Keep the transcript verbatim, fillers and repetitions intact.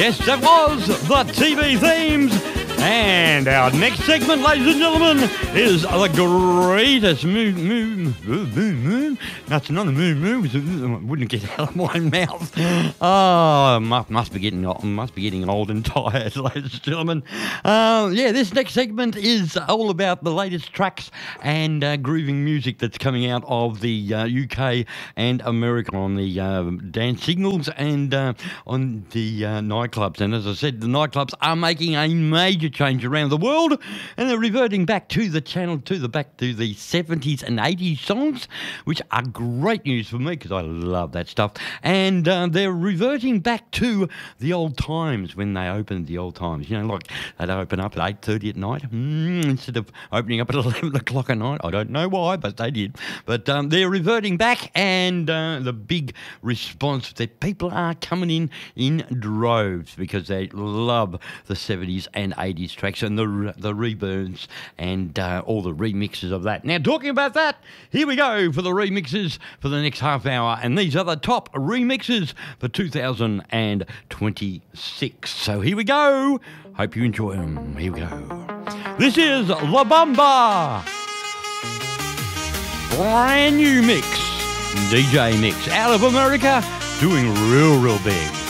Yes, that was the T V themes. And our next segment, ladies and gentlemen, is the greatest moon, moon, moon, moon, moon. That's not a moon, moon. It wouldn't get out of my mouth. Oh, must, must be getting, must be getting old and tired, ladies and gentlemen. Uh, yeah, this next segment is all about the latest tracks and uh, grooving music that's coming out of the uh, U K and America on the uh, dance signals and uh, on the uh, nightclubs. And as I said, the nightclubs are making a major change around the world, and they're reverting back to the channel, to the back to the seventies and eighties songs, which are great news for me because I love that stuff. And uh, they're reverting back to the old times when they opened the old times. You know, like they'd open up at eight thirty at night mm, instead of opening up at eleven o'clock at night. I don't know why, but they did. But um, they're reverting back, and uh, the big response that people are coming in in droves because they love the seventies and eighties tracks and the the reburns and uh, all the remixes of that. Now, talking about that, here we go for the remixes for the next half hour, and these are the top remixes for two thousand twenty-six. So here we go. Hope you enjoy them. Here we go. This is La Bamba. Brand new mix. D J mix out of America, doing real, real big.